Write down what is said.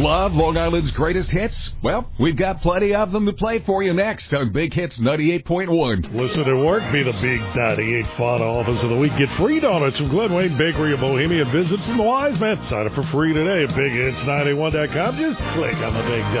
Love Long Island's greatest hits? Well, we've got plenty of them to play for you next on Big Hits 98.1. Listen to work. Be the Big 98 Fun Office of the Week. Get free donuts from Glen Wayne Bakery of Bohemia. Visit from the Wise Man. Sign up for free today at BigHits91.com. Just click on the big